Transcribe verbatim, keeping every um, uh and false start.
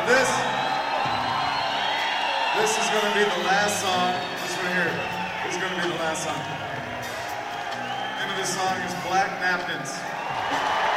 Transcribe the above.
This, this is going to be the last song. This right here. This is going to be the last song. The name of this song is Black Napkins.